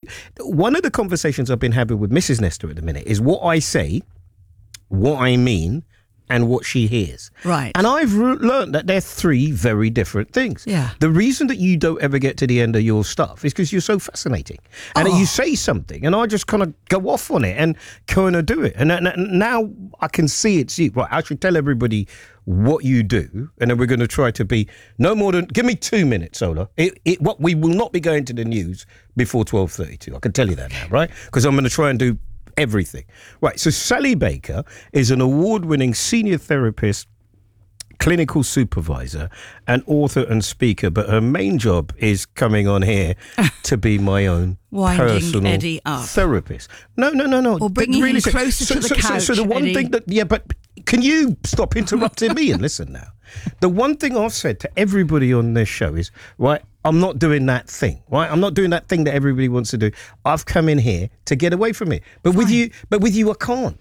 one of the conversations I've been having with Mrs. Nestor at the minute is what I say, what I mean, and what she hears. Right. And I've learned that they're three very different things. Yeah. The reason that you don't ever get to the end of your stuff is because you're so fascinating. And you say something and I just kind of go off on it and kind of do it. And now I can see it's you. Right, I should tell everybody what you do, and then we're going to try to be no more than, give me 2 minutes, Ola. What we will not be going to the news before 12:32. I can tell you that now, right? Because I'm going to try and do everything. Right, so Sally Baker is an award-winning senior therapist, clinical supervisor, and author and speaker, but her main job is coming on here to be my own winding personal Eddie up. therapist. No. Or bringing him closer to the couch, So the one Eddie. thing that, but can you stop interrupting me and listen now? The one thing I've said to everybody on this show is, right, I'm not doing that thing, right? I'm not doing that thing that everybody wants to do. I've come in here to get away from it. But with you, I can't.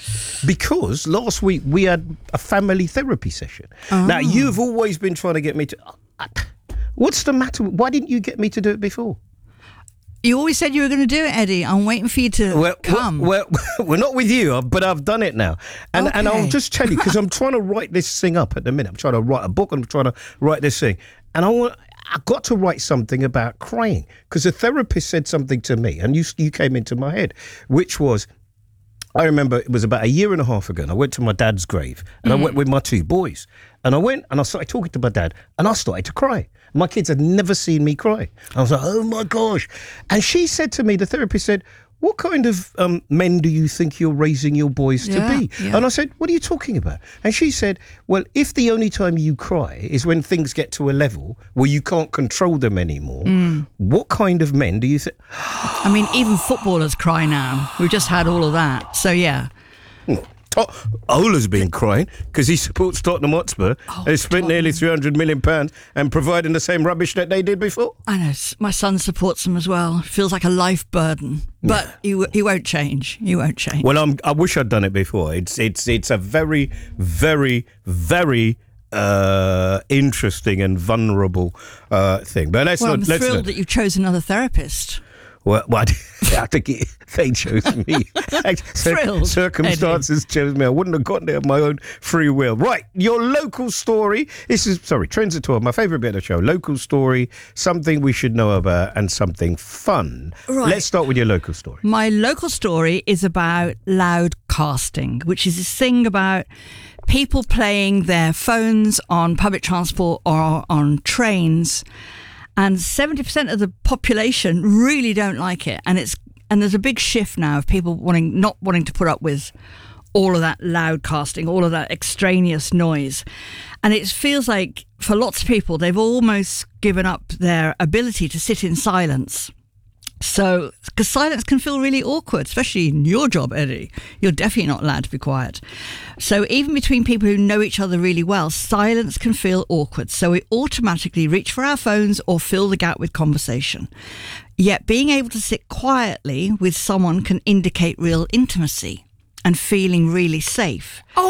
Because last week we had a family therapy session. Oh. Now, you've always been trying to get me to... What's the matter? Why didn't you get me to do it before? You always said you were going to do it, Eddie. I'm waiting for you to come. Well, we're not with you, but I've done it now. And I'll just tell you, because I'm trying to write this thing up at the minute. I'm trying to write a book and I'm trying to write this thing. And I got to write something about crying, because a therapist said something to me, and you came into my head, which was, I remember it was about a year and a half ago, and I went to my dad's grave, and I went with my two boys. And I went and I started talking to my dad, and I started to cry. My kids had never seen me cry. I was like, oh my gosh. And she said to me, the therapist said, what kind of men do you think you're raising your boys to be? Yeah. And I said, what are you talking about? And she said, well, if the only time you cry is when things get to a level where you can't control them anymore, what kind of men do you think? I mean, even footballers cry now. We've just had all of that. So, yeah. Ola's been crying because he supports Tottenham Hotspur. They spent nearly £300 million and providing the same rubbish that they did before. I know. My son supports them as well. Feels like a life burden. But he won't change. He won't change. Well, I wish I'd done it before. It's a very, very, very interesting and vulnerable thing. But I'm thrilled that you chose another therapist. Well, I think they chose me. Thrilled, Circumstances chose me. I wouldn't have gotten there of my own free will. Right, your local story. Trends at 12, my favourite bit of the show. Local story, something we should know about, and something fun. Right. Let's start with your local story. My local story is about loudcasting, which is this thing about people playing their phones on public transport or on trains. And 70% of the population really don't like it. And there's a big shift now of people not wanting to put up with all of that loudcasting, all of that extraneous noise. And it feels like for lots of people, they've almost given up their ability to sit in silence. So, because silence can feel really awkward, especially in your job, Eddie. You're definitely not allowed to be quiet. So even between people who know each other really well, silence can feel awkward. So we automatically reach for our phones or fill the gap with conversation. Yet being able to sit quietly with someone can indicate real intimacy and feeling really safe.